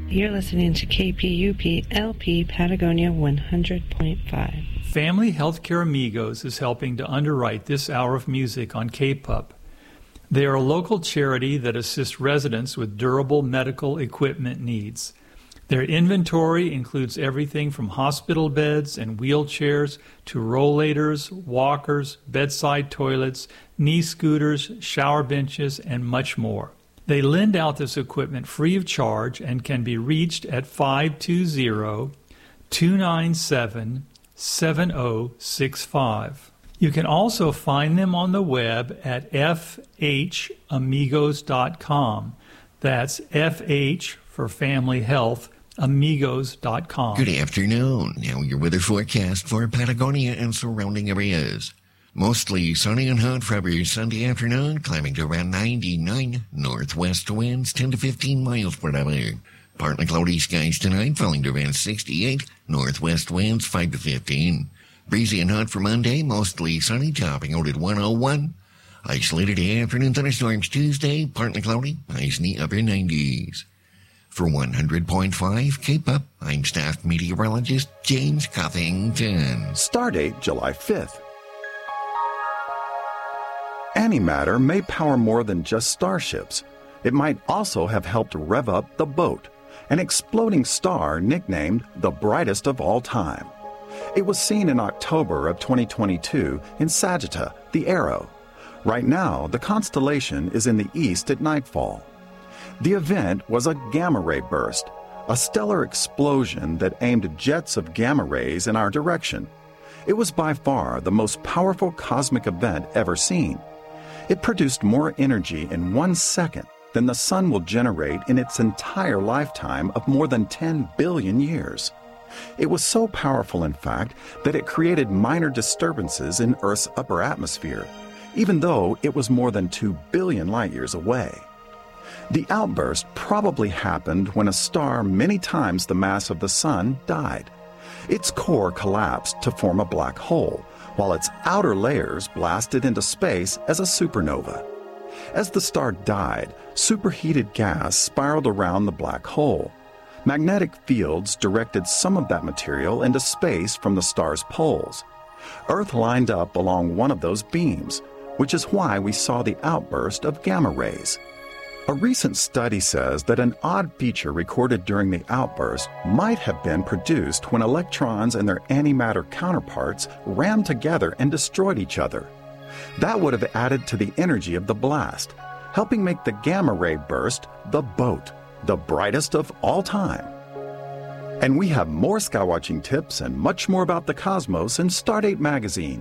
You're listening to KPUP LP Patagonia 100.5. Family Healthcare Amigos is helping to underwrite this hour of music on KPUP. They are a local charity that assists residents with durable medical equipment needs. Their inventory includes everything from hospital beds and wheelchairs to rollators, walkers, bedside toilets, knee scooters, shower benches, and much more. They lend out this equipment free of charge and can be reached at 520-297-7065. You can also find them on the web at fhamigos.com. That's FH for Family Health, amigos.com. Good afternoon. Now your weather forecast for Patagonia and surrounding areas. Mostly sunny and hot for every Sunday afternoon, climbing to around 99. Northwest winds 10 to 15 miles per hour. Partly cloudy skies tonight, falling to around 68. Northwest winds 5 to 15. Breezy and hot for Monday, mostly sunny, topping out at 101. Isolated afternoon thunderstorms Tuesday, partly cloudy, highs in the upper 90s. For 100.5 K-Pop, I'm staff meteorologist James Cothington. Stardate July 5th. Antimatter may power more than just starships. It might also have helped rev up the boat, an exploding star nicknamed the brightest of all time. It was seen in October of 2022 in Sagitta, the Arrow. Right now, the constellation is in the east at nightfall. The event was a gamma ray burst, a stellar explosion that aimed jets of gamma rays in our direction. It was by far the most powerful cosmic event ever seen. It produced more energy in 1 second than the sun will generate in its entire lifetime of more than 10 billion years. It was so powerful, in fact, that it created minor disturbances in Earth's upper atmosphere, even though it was more than 2 billion light years away. The outburst probably happened when a star many times the mass of the sun died. Its core collapsed to form a black hole, while its outer layers blasted into space as a supernova. As the star died, superheated gas spiraled around the black hole. Magnetic fields directed some of that material into space from the star's poles. Earth lined up along one of those beams, which is why we saw the outburst of gamma rays. A recent study says that an odd feature recorded during the outburst might have been produced when electrons and their antimatter counterparts rammed together and destroyed each other. That would have added to the energy of the blast, helping make the gamma ray burst the boat, the brightest of all time. And we have more skywatching tips and much more about the cosmos in Stardate magazine.